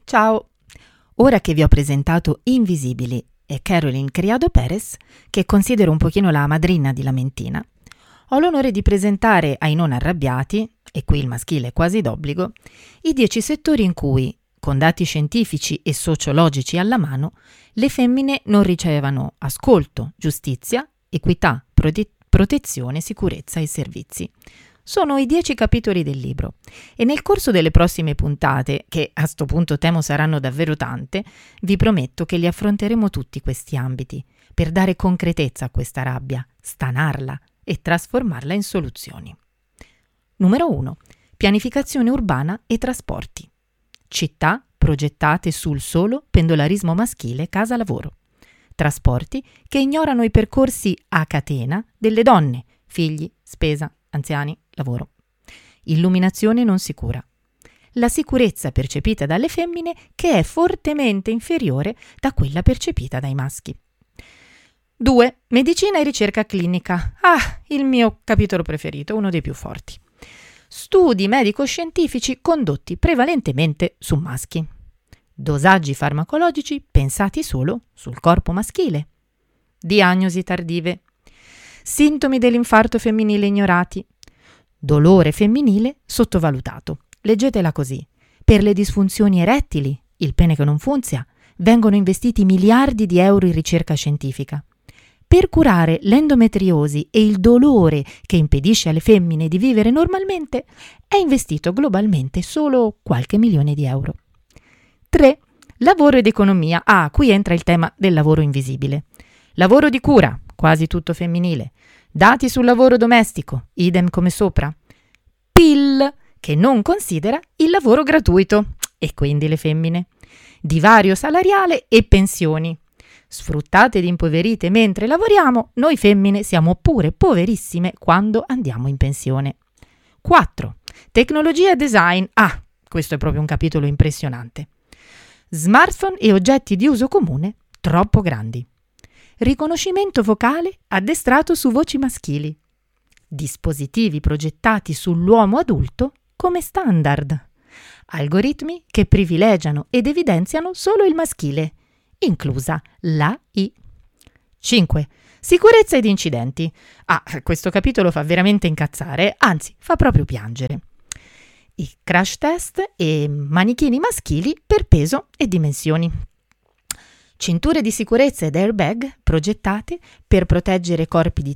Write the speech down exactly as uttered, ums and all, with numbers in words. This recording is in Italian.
Ciao! Ora che vi ho presentato Invisibili e Caroline Criado Perez, che considero un pochino la madrina di Lamentina, ho l'onore di presentare ai non arrabbiati, e qui il maschile è quasi d'obbligo, i dieci settori in cui, con dati scientifici e sociologici alla mano, le femmine non ricevano ascolto, giustizia, equità, prote- protezione, sicurezza e servizi. Sono i dieci capitoli del libro e nel corso delle prossime puntate, che a sto punto temo saranno davvero tante, vi prometto che li affronteremo tutti questi ambiti per dare concretezza a questa rabbia, stanarla e trasformarla in soluzioni. Numero uno. Pianificazione urbana e trasporti. Città progettate sul solo pendolarismo maschile casa-lavoro. Trasporti che ignorano i percorsi a catena delle donne, figli, spesa, anziani, lavoro. Illuminazione non sicura. La sicurezza percepita dalle femmine che è fortemente inferiore da quella percepita dai maschi. due. Medicina e ricerca clinica. Ah, il mio capitolo preferito, uno dei più forti. Studi medico-scientifici condotti prevalentemente su maschi. Dosaggi farmacologici pensati solo sul corpo maschile. Diagnosi tardive. Sintomi dell'infarto femminile ignorati. Dolore femminile sottovalutato. Leggetela così. Per le disfunzioni erettili, il pene che non funziona, vengono investiti miliardi di euro in ricerca scientifica. Per curare l'endometriosi e il dolore che impedisce alle femmine di vivere normalmente, è investito globalmente solo qualche milione di euro. tre. Lavoro ed economia. Ah, qui entra il tema del lavoro invisibile. Lavoro di cura, quasi tutto femminile. Dati sul lavoro domestico, idem come sopra. P I L, che non considera il lavoro gratuito, e quindi le femmine. Divario salariale e pensioni. Sfruttate ed impoverite mentre lavoriamo, noi femmine siamo pure poverissime quando andiamo in pensione. quattro. Tecnologia e design. Ah, questo è proprio un capitolo impressionante. Smartphone e oggetti di uso comune troppo grandi. Riconoscimento vocale addestrato su voci maschili. Dispositivi progettati sull'uomo adulto come standard. Algoritmi che privilegiano ed evidenziano solo il maschile, inclusa l'A I. cinque. Sicurezza ed incidenti. Ah, questo capitolo fa veramente incazzare, anzi fa proprio piangere. I crash test e manichini maschili per peso e dimensioni. Cinture di sicurezza ed airbag progettate per proteggere corpi di